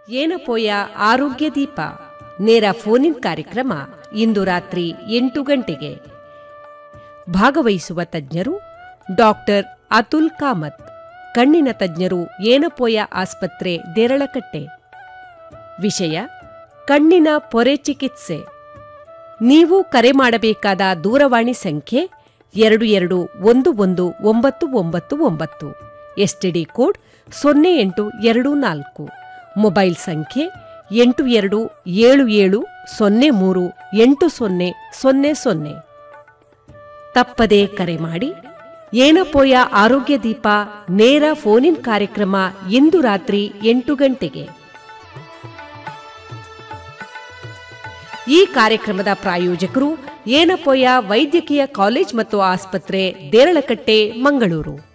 ಏನಪೋಯ ಆರೋಗ್ಯ ದೀಪ ನೇರ ಫೋನ್ ಕಾರ್ಯಕ್ರಮ ಇಂದು ರಾತ್ರಿ 8 ಗಂಟೆಗೆ. ಭಾಗವಹಿಸುವ ತಜ್ಞರು ಡಾಕ್ಟರ್ ಅತುಲ್ ಕಾಮತ್, ಕಣ್ಣಿನ ತಜ್ಞರು, ಏನಪೋಯ ಆಸ್ಪತ್ರೆ, ದೇರಳಕಟ್ಟೆ. ವಿಷಯ ಕಣ್ಣಿನ ಪೊರೆ ಚಿಕಿತ್ಸೆ. ನೀವು ಕರೆ ಮಾಡಬೇಕಾದ ದೂರವಾಣಿ ಸಂಖ್ಯೆ 22119999, ಎಸ್ಟಿಡಿ ಕೋಡ್ 0824, ಮೊಬೈಲ್ ಸಂಖ್ಯೆ 8277038000. ತಪ್ಪದೇ ಕರೆ ಮಾಡಿ. ಏನಪೋಯ ಆರೋಗ್ಯ ದೀಪ ನೇರ ಫೋನ್ ಕಾರ್ಯಕ್ರಮ ಇಂದು ರಾತ್ರಿ 8 ಗಂಟೆಗೆ. ಈ ಕಾರ್ಯಕ್ರಮದ ಪ್ರಾಯೋಜಕರು ಏನಪೋಯ ವೈದ್ಯಕೀಯ ಕಾಲೇಜ್ ಮತ್ತು ಆಸ್ಪತ್ರೆ, ದೇರಳಕಟ್ಟೆ, ಮಂಗಳೂರು.